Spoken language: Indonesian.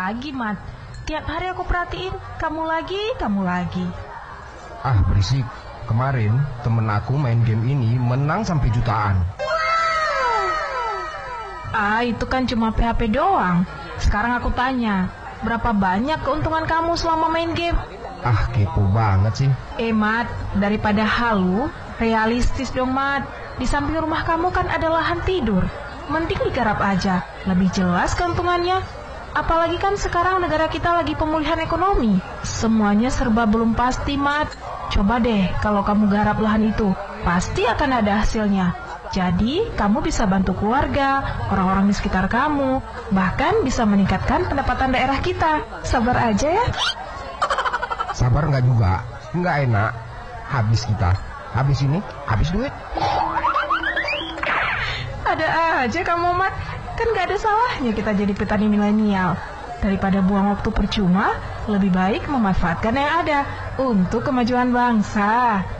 lagi, Mat. Tiap hari aku perhatiin, kamu lagi. Ah, berisik. Kemarin temen aku main game ini menang sampai jutaan. Ah, itu kan cuma PHP doang. Sekarang aku tanya, berapa banyak keuntungan kamu selama main game? Ah, kepo banget sih. Mat, daripada halu, realistis dong, Mat. Di samping rumah kamu kan ada lahan tidur. Mending digarap aja, lebih jelas keuntungannya. Apalagi kan sekarang negara kita lagi pemulihan ekonomi. Semuanya serba belum pasti, Mat. Coba deh kalau kamu garap lahan itu, pasti akan ada hasilnya. Jadi, kamu bisa bantu keluarga, orang-orang di sekitar kamu, bahkan bisa meningkatkan pendapatan daerah kita. Sabar aja ya. Sabar nggak juga, nggak enak. Habis kita, habis ini, habis duit. Ada aja kamu, Mat. Kan gak ada salahnya kita jadi petani milenial. Daripada buang waktu percuma, lebih baik memanfaatkan yang ada untuk kemajuan bangsa.